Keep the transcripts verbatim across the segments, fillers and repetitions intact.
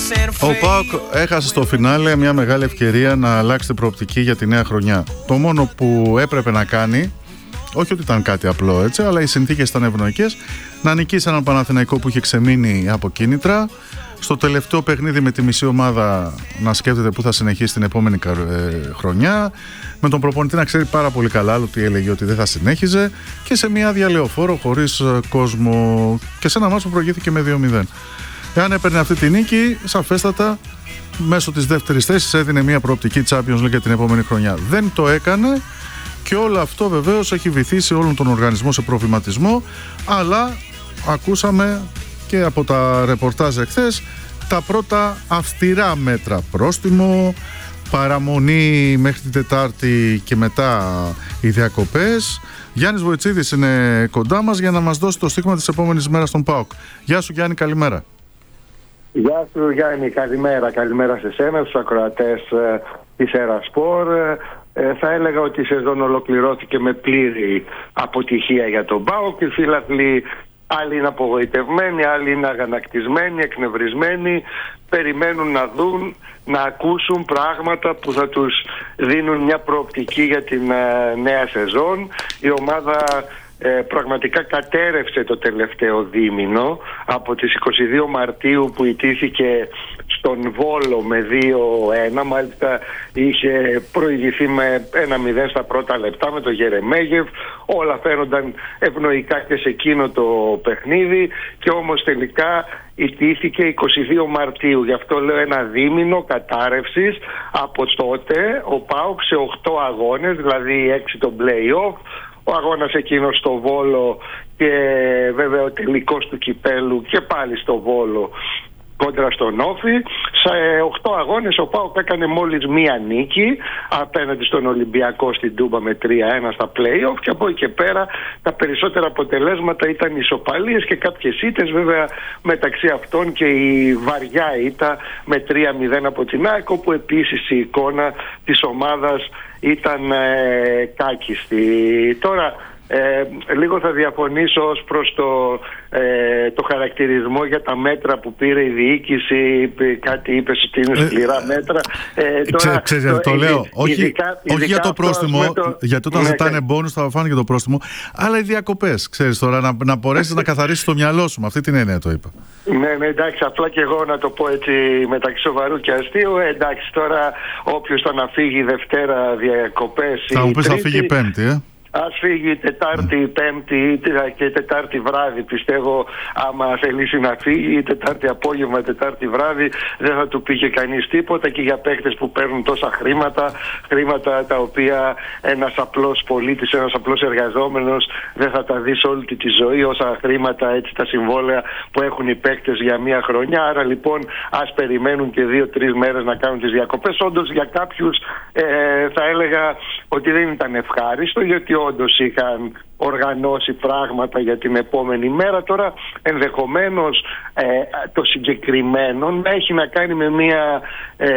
Ο ΠΑΟΚ έχασε στο φινάλε μια μεγάλη ευκαιρία να αλλάξει την προοπτική για τη νέα χρονιά. Το μόνο που έπρεπε να κάνει, όχι ότι ήταν κάτι απλό έτσι, αλλά οι συνθήκες ήταν ευνοϊκές, να νικήσει έναν Παναθηναϊκό που είχε ξεμείνει από κίνητρα, στο τελευταίο παιχνίδι με τη μισή ομάδα να σκέφτεται πού θα συνεχίσει την επόμενη χρονιά, με τον προπονητή να ξέρει πάρα πολύ καλά ότι έλεγε ότι δεν θα συνέχιζε, και σε μια άδεια λεωφόρο χωρίς κόσμο, και σε ένα μάτσο που προηγήθηκε με δύο μηδέν. Εάν έπαιρνε αυτή τη νίκη, σαφέστατα μέσω της δεύτερης θέσης έδινε μια προοπτική Champions League για την επόμενη χρονιά. Δεν το έκανε, και όλο αυτό βεβαίως έχει βυθίσει όλον τον οργανισμό σε προβληματισμό, αλλά ακούσαμε και από τα ρεπορτάζ εχθές τα πρώτα αυστηρά μέτρα. Πρόστιμο, παραμονή μέχρι την Τετάρτη και μετά οι διακοπές. Γιάννης Βοητσίδης είναι κοντά μας για να μας δώσει το στίγμα της επόμενης μέρας στον ΠΑΟΚ. Γεια σου Γιάννη, καλημέρα. Γεια σου Γιάννη, καλημέρα. Καλημέρα σε σένα, στους ακροατές ε, της Ερασπορ. Ε, θα έλεγα ότι η σεζόν ολοκληρώθηκε με πλήρη αποτυχία για τον ΠΑΟΚ. Οι φίλαθλοι, άλλοι είναι απογοητευμένοι, άλλοι είναι αγανακτισμένοι, εκνευρισμένοι. Περιμένουν να δουν, να ακούσουν πράγματα που θα τους δίνουν μια προοπτική για την ε, νέα σεζόν. Η ομάδα ε, πραγματικά κατέρευσε το τελευταίο δίμηνο. Από τις είκοσι δύο Μαρτίου που ιτήθηκε στον Βόλο με δύο ένα, μάλιστα είχε προηγηθεί με ένα μηδέν στα πρώτα λεπτά με το Γερεμέγεφ. Όλα φαίνονταν ευνοϊκά και σε εκείνο το παιχνίδι, και όμως τελικά ιτήθηκε είκοσι δύο Μαρτίου. Γι' αυτό λέω ένα δίμηνο κατάρρευσης. Από τότε ο ΠΑΟΚ σε οκτώ αγώνες, δηλαδή έξι το play-off, ο αγώνας εκείνος στο Βόλο και βέβαια ο τελικός του κυπέλου και πάλι στο Βόλο κόντρα στον Όφη, σε οκτώ αγώνες ο ΠΑΟΚ έκανε μόλις μία νίκη απέναντι στον Ολυμπιακό στην Τούμπα με τρία ένα στα play-off, και από εκεί και πέρα τα περισσότερα αποτελέσματα ήταν ισοπαλίες και κάποιες ήττες, βέβαια μεταξύ αυτών και η βαριά ήττα με τρία μηδέν από την ΑΕΚ, όπου επίσης η εικόνα της ομάδας ήταν ε, κάκιστη. Τώρα Ε, λίγο θα διαφωνήσω ως προς το, ε, το χαρακτηρισμό για τα μέτρα που πήρε η διοίκηση. Κάτι είπες ότι είναι σκληρά μέτρα. Ε, τώρα, Ξέρεις, το, το λέω, όχι, ειδικά, όχι για το πρόστιμο, το... γιατί όταν ναι, ζητάνε μπόνους θα φάνε και το πρόστιμο, αλλά οι διακοπές, ξέρεις τώρα, να, να μπορέσεις να καθαρίσεις το μυαλό σου. Με αυτή την έννοια το είπα. Ναι, ναι, εντάξει, απλά και εγώ να το πω έτσι μεταξύ σοβαρού και αστείου. Ε, εντάξει, τώρα όποιος θα να φύγει Δευτέρα διακοπές, θα μου πεις θα φύγει Πέμπτη, ε. Ας φύγει Τετάρτη, Πέμπτη και Τετάρτη βράδυ, πιστεύω, άμα θελήσει να φύγει, Τετάρτη απόγευμα, Τετάρτη βράδυ, δεν θα του πήγε κανείς τίποτα. Και για παίκτες που παίρνουν τόσα χρήματα, χρήματα τα οποία ένας απλός πολίτης, ένας απλός εργαζόμενος δεν θα τα δει σε όλη τη ζωή, όσα χρήματα, έτσι, τα συμβόλαια που έχουν οι παίκτες για μία χρονιά. Άρα λοιπόν ας περιμένουν και δύο-τρεις μέρες να κάνουν τις διακοπές. Όντως για κάποιους ε, θα έλεγα ότι δεν ήταν ευχάριστο, γιατί όντως είχαν οργανώσει πράγματα για την επόμενη μέρα. Τώρα ενδεχομένως ε, το συγκεκριμένο να έχει να κάνει με μια ε,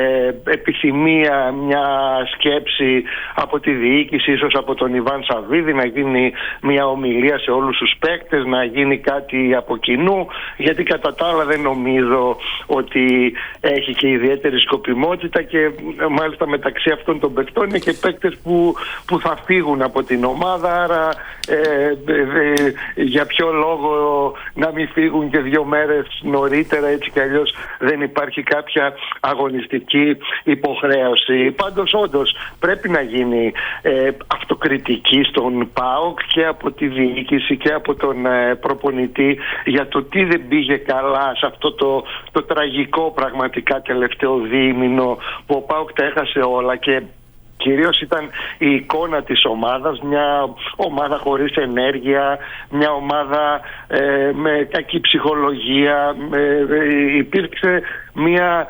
επιθυμία, μια σκέψη από τη διοίκηση, ίσως από τον Ιβάν Σαββίδη, να γίνει μια ομιλία σε όλους τους παίκτες, να γίνει κάτι από κοινού, γιατί κατά τα άλλα δεν νομίζω ότι έχει και ιδιαίτερη σκοπιμότητα, και μάλιστα μεταξύ αυτών των παικτών είναι και παίκτες που, που θα φύγουν από την ομάδα, άρα Ε, ε, για ποιο λόγο να μην φύγουν και δύο μέρες νωρίτερα? Έτσι κι αλλιώς δεν υπάρχει κάποια αγωνιστική υποχρέωση. Πάντως όντως πρέπει να γίνει ε, αυτοκριτική στον ΠΑΟΚ και από τη διοίκηση και από τον ε, προπονητή για το τι δεν πήγε καλά σε αυτό το, το τραγικό πραγματικά τελευταίο διήμηνο που ο ΠΑΟΚ τα έχασε όλα. Και κυρίως ήταν η εικόνα της ομάδας, μια ομάδα χωρίς ενέργεια, μια ομάδα ε, με κακή ψυχολογία. Ε, ε, υπήρξε μια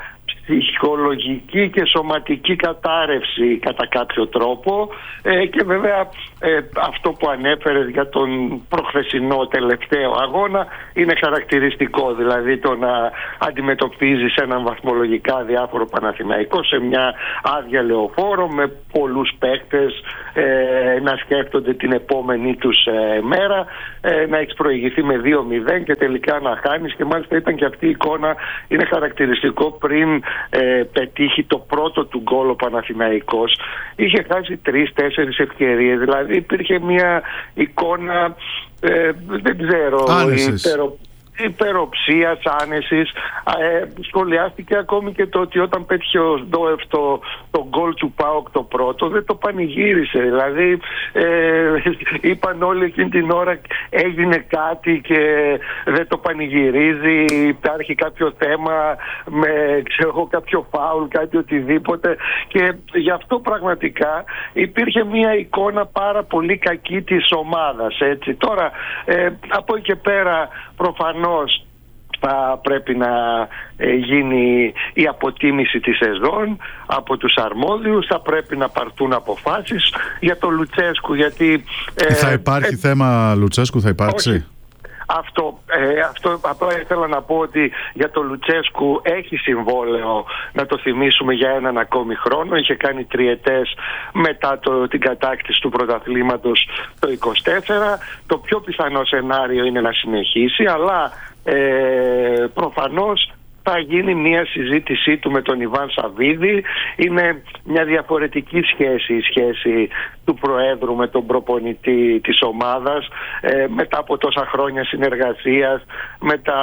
ψυχολογική και σωματική κατάρρευση κατά κάποιο τρόπο, ε, και βέβαια ε, αυτό που ανέφερες για τον προχθεσινό τελευταίο αγώνα είναι χαρακτηριστικό, δηλαδή το να αντιμετωπίζεις έναν βαθμολογικά διάφορο Παναθηναϊκό σε μια άδεια Λεωφόρο με πολλούς παίκτες ε, να σκέφτονται την επόμενη τους ε, μέρα, ε, να έχεις προηγηθεί με δύο μηδέν και τελικά να χάνεις, και μάλιστα ήταν και αυτή η εικόνα, είναι χαρακτηριστικό, πριν ε, πετύχει το πρώτο του γκολ ο Παναθηναϊκός είχε χάσει τρεις-τέσσερις ευκαιρίες, δηλαδή υπήρχε μια εικόνα ε, δεν ξέρω, υπερο, υπεροψίας, άνεσης. Ε, σχολιάστηκε ακόμη και το ότι όταν πέτυχε ο Σντόεφ το, το γκολ του ΠΑΟΚ το πρώτο, δεν το πανηγύρισε, δηλαδή ε, είπαν όλοι εκείνη την ώρα έγινε κάτι και δεν το πανηγυρίζει, υπάρχει κάποιο θέμα με ξέρω, κάποιο φάουλ, κάτι οτιδήποτε, και γι' αυτό πραγματικά υπήρχε μια εικόνα πάρα πολύ κακή της ομάδας, έτσι. Τώρα ε, από εκεί και πέρα προφανώς θα πρέπει να ε, γίνει η αποτίμηση της σεζόν από τους αρμόδιους, θα πρέπει να πάρθουν αποφάσεις για τον Λουτσέσκου, γιατί... Ε, θα υπάρχει ε, θέμα Λουτσέσκου, θα υπάρξει? Όχι. Αυτό, ε, αυτό απλά ήθελα να πω ότι για τον Λουτσέσκου έχει συμβόλαιο, να το θυμίσουμε, για έναν ακόμη χρόνο. Είχε κάνει τριετές μετά το, την κατάκτηση του πρωταθλήματος το είκοσι τέσσερα. Το πιο πιθανό σενάριο είναι να συνεχίσει, αλλά ε, προφανώς θα γίνει μια συζήτησή του με τον Ιβάν Σαββίδη. Είναι μια διαφορετική σχέση, η σχέση του Προέδρου με τον προπονητή της ομάδας, ε, μετά από τόσα χρόνια συνεργασίας, με τα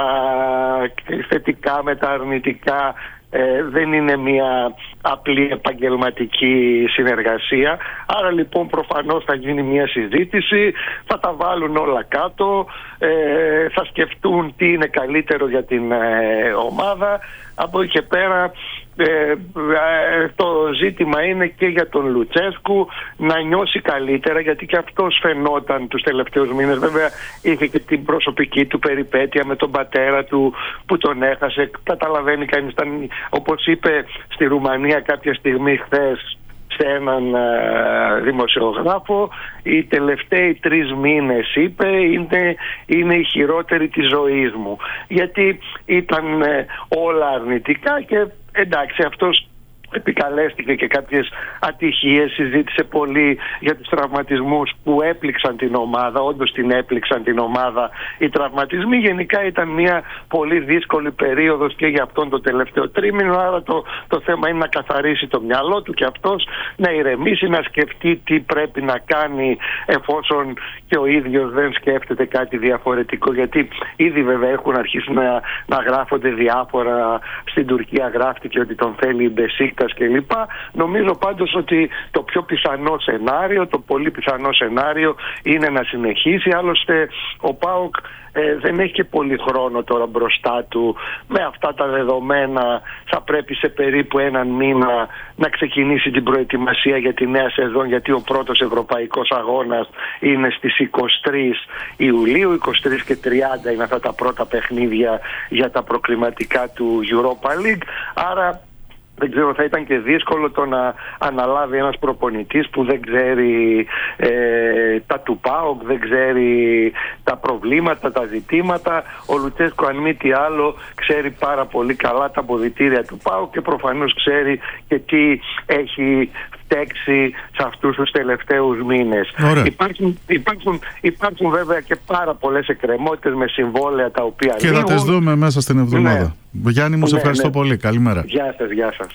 θετικά, με τα αρνητικά. Ε, δεν είναι μια απλή επαγγελματική συνεργασία. Άρα λοιπόν προφανώς θα γίνει μια συζήτηση, θα τα βάλουν όλα κάτω, ε, θα σκεφτούν τι είναι καλύτερο για την ε, ομάδα. Από εκεί και πέρα ε, ε, το ζήτημα είναι και για τον Λουτσέσκου να νιώσει καλύτερα, γιατί και αυτός φαινόταν τους τελευταίους μήνες. Βέβαια είχε και την προσωπική του περιπέτεια με τον πατέρα του που τον έχασε. Καταλαβαίνει κανείς, όπως είπε στη Ρουμανία κάποια στιγμή χθες σε έναν ε, δημοσιογράφο, οι τελευταίοι τρεις μήνες, είπε, είναι, είναι οι χειρότεροι της ζωής μου, γιατί ήταν ε, όλα αρνητικά. Και εντάξει, αυτός επικαλέστηκε και κάποιες ατυχίες, συζήτησε πολύ για τους τραυματισμούς που έπληξαν την ομάδα. Όντως την έπληξαν την ομάδα οι τραυματισμοί. Γενικά ήταν μια πολύ δύσκολη περίοδος και για αυτόν το τελευταίο τρίμηνο, άρα το, το θέμα είναι να καθαρίσει το μυαλό του και αυτός, να ηρεμήσει, να σκεφτεί τι πρέπει να κάνει, εφόσον και ο ίδιος δεν σκέφτεται κάτι διαφορετικό, γιατί ήδη βέβαια έχουν αρχίσει να, να γράφονται διάφορα. Στην Τουρκία γράφτηκε ότι τον θέλει η Μπεσίκ κλπ. Νομίζω πάντως ότι το πιο πιθανό σενάριο, το πολύ πιθανό σενάριο είναι να συνεχίσει. Άλλωστε ο ΠΑΟΚ ε, δεν έχει και πολύ χρόνο τώρα μπροστά του. Με αυτά τα δεδομένα θα πρέπει σε περίπου έναν μήνα να ξεκινήσει την προετοιμασία για τη νέα σεζόν, γιατί ο πρώτος ευρωπαϊκός αγώνας είναι στις είκοσι τρεις Ιουλίου. είκοσι τρεις και τριάντα είναι αυτά τα πρώτα παιχνίδια για τα προκριματικά του Europa League. Άρα δεν ξέρω, θα ήταν και δύσκολο το να αναλάβει ένας προπονητής που δεν ξέρει ε, τα του ΠΑΟΚ, δεν ξέρει τα προβλήματα, τα ζητήματα. Ο Λουτσέσκο, αν μη τι άλλο, ξέρει πάρα πολύ καλά τα αποδυτήρια του ΠΑΟΚ και προφανώς ξέρει και τι έχει φταίξει σε αυτούς τους τελευταίους μήνες. Υπάρχουν, υπάρχουν, υπάρχουν βέβαια και πάρα πολλές εκκρεμότητες με συμβόλαια τα οποία και λήγουν. Θα τις δούμε μέσα στην εβδομάδα. Ναι. Γιάννη μου, σε ναι, ευχαριστώ ναι. πολύ. Καλημέρα. Γεια σας, γεια σας.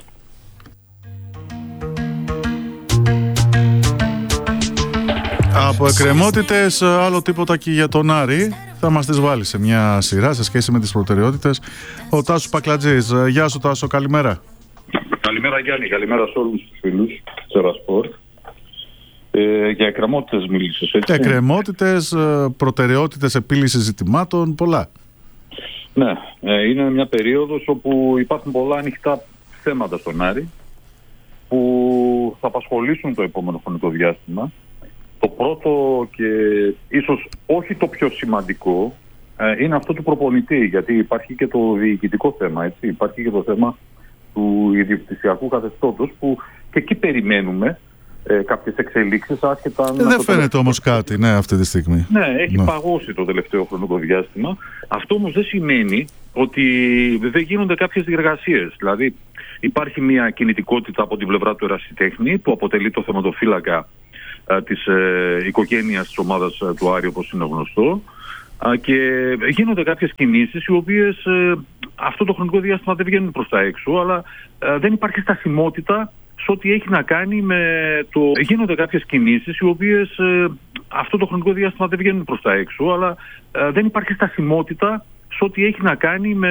Από εκκρεμότητες, άλλο τίποτα και για τον Άρη. Θα μας τις βάλει σε μια σειρά σε σχέση με τις προτεραιότητες ο Τάσος Πακλατζής. Γεια σου Τάσο, καλημέρα. Καλημέρα Γιάννη, καλημέρα σε όλους τους φίλους της Ερασπορ. Ε, για εκκρεμότητες μίλησες, έτσι? Εκκρεμότητες, προτεραιότητες, επίλυση ζητημάτων, πολλά. Ναι, ε, είναι μια περίοδος όπου υπάρχουν πολλά ανοιχτά θέματα στον Άρη που θα απασχολήσουν το επόμενο χρονικό διάστημα. Το πρώτο και ίσως όχι το πιο σημαντικό ε, είναι αυτό του προπονητή, γιατί υπάρχει και το διοικητικό θέμα, έτσι. Υπάρχει και το θέμα του ιδιοκτησιακού καθεστώτος, που και εκεί περιμένουμε ε, κάποιες εξελίξεις άσχετα... Ε, δεν φαίνεται όμως κάτι, ναι, αυτή τη στιγμή. Ναι, έχει ναι. παγώσει το τελευταίο χρονικό διάστημα. Αυτό όμως δεν σημαίνει ότι δεν γίνονται κάποιες διεργασίες. Δηλαδή υπάρχει μια κινητικότητα από την πλευρά του ερασιτέχνη, που αποτελεί το θεματοφύλακα ε, της ε, οικογένειας της ομάδας ε, του Άρη, όπως είναι γνωστό, ε, και γίνονται κάποιες κινήσεις οι οποίες ε, αυτό το χρονικό διάστημα δεν βγαίνουν προς τα έξω, αλλά ε, δεν υπάρχει στασιμότητα σε ό,τι έχει να κάνει με το... Γίνονται κάποιες κινήσεις οι οποίες ε, αυτό το χρονικό διάστημα δεν βγαίνουν προς τα έξω, αλλά ε, δεν υπάρχει στασιμότητα σε ό,τι έχει να κάνει με